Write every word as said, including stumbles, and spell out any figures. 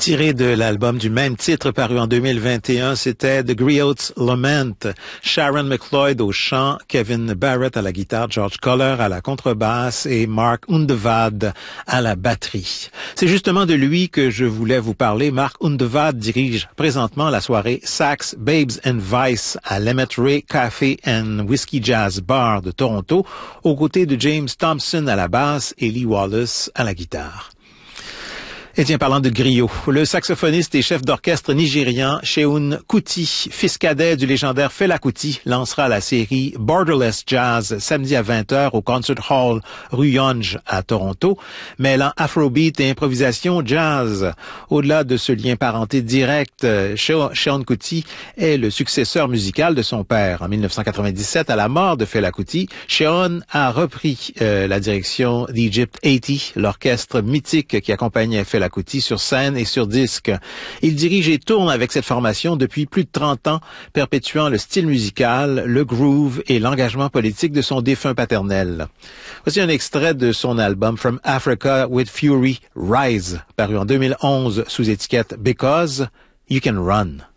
Tiré de l'album du même titre paru en deux mille vingt et un, c'était The Griot's Lament. Sharon McLeod au chant, Kevin Barrett à la guitare, George Koller à la contrebasse et Mark Undevad à la batterie. C'est justement de lui que je voulais vous parler. Mark Undevad dirige présentement la soirée Sax, Babes and Vice à l'Emmett Ray Café and Whiskey Jazz Bar de Toronto, aux côtés de James Thompson à la basse et Lee Wallace à la guitare. Et tiens, parlant de griot, le saxophoniste et chef d'orchestre nigérian Seun Kuti, fils cadet du légendaire Fela Kuti, lancera la série Borderless Jazz samedi à vingt heures au Concert Hall rue Yonge à Toronto, mêlant afrobeat et improvisation jazz. Au-delà de ce lien parenté direct, Seun Kuti est le successeur musical de son père. En dix-neuf cent quatre-vingt-dix-sept, à la mort de Fela Kuti, Seun a repris euh, la direction d'Egypt eighty, l'orchestre mythique qui accompagnait Fela Kuti sur scène et sur disque. Il dirige et tourne avec cette formation depuis plus de trente ans, perpétuant le style musical, le groove et l'engagement politique de son défunt paternel. Voici un extrait de son album From Africa with Fury, Rise, paru en deux mille onze sous étiquette Because You Can Run.